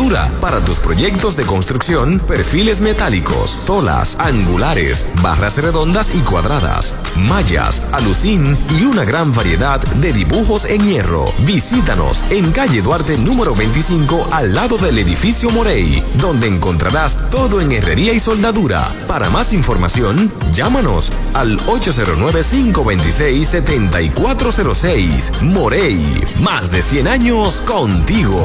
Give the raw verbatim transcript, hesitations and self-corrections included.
herradura para tus proyectos de construcción, perfiles metálicos, tolas, angulares, barras redondas y cuadradas, mallas, alucín y una gran variedad de dibujos en hierro. Visítanos en calle Duarte número veinticinco al lado del edificio Morey, donde encontrarás todo en herrería y soldadura. Para más información, llámanos al ocho cero nueve, cinco dos seis, siete cuatro cero seis. Morey, más de cien años contigo.